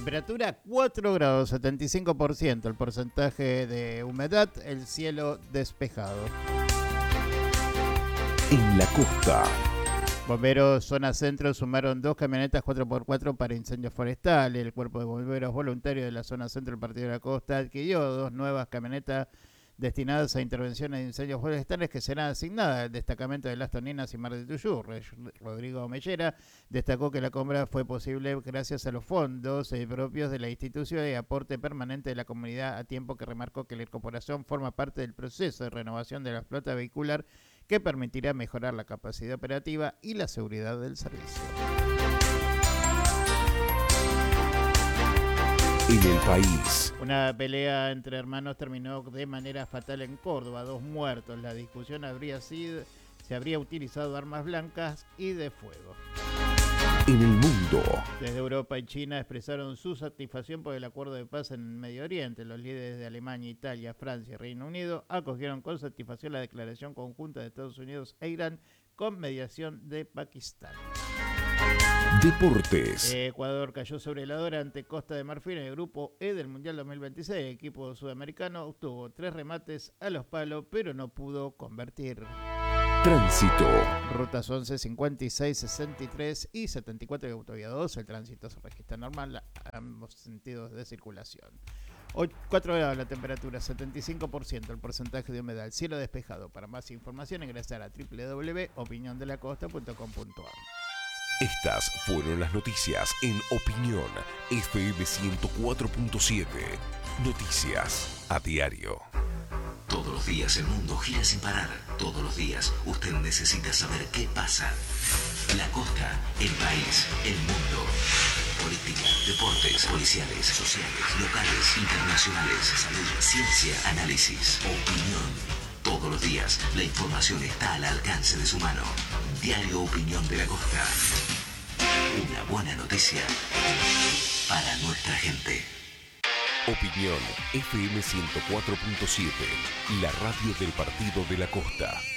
Temperatura 4 grados, 75% el porcentaje de humedad, el cielo despejado. En la costa. Bomberos zona centro sumaron 2 camionetas 4x4 para incendios forestales. El cuerpo de bomberos voluntarios de la zona centro del Partido de la Costa adquirió 2 nuevas camionetas destinadas a intervenciones de incendios forestales que serán asignadas al destacamento de Las Toninas y Mar de Tuyú. Rodrigo Mellera destacó que la compra fue posible gracias a los fondos propios de la institución y aporte permanente de la comunidad, a tiempo que remarcó que la incorporación forma parte del proceso de renovación de la flota vehicular que permitirá mejorar la capacidad operativa y la seguridad del servicio. En el país. Una pelea entre hermanos terminó de manera fatal en Córdoba, 2 muertos. La discusión se habría utilizado armas blancas y de fuego. En el mundo. Desde Europa y China expresaron su satisfacción por el acuerdo de paz en el Medio Oriente. Los líderes de Alemania, Italia, Francia y Reino Unido acogieron con satisfacción la declaración conjunta de Estados Unidos e Irán con mediación de Pakistán. Deportes. Ecuador cayó sobre la hora ante Costa de Marfil en el grupo E del Mundial 2026. El equipo sudamericano obtuvo 3 remates a los palos, pero no pudo convertir. Tránsito. Rutas 11, 56, 63 y 74 de Autovía 2. El tránsito se registra normal a ambos sentidos de circulación. Hoy 4 grados la temperatura, 75% el porcentaje de humedad, cielo despejado. Para más información ingresar a www.opiniondelacosta.com.ar. Estas fueron las noticias en Opinión FM 104.7. Noticias a diario. Todos los días el mundo gira sin parar. Todos los días usted necesita saber qué pasa. La costa, el país, el mundo. Política, deportes, policiales, sociales, locales, internacionales, salud, ciencia, análisis, opinión. Todos los días la información está al alcance de su mano. Diario Opinión de la Costa. Una buena noticia para nuestra gente. Opinión FM 104.7, la radio del Partido de la Costa.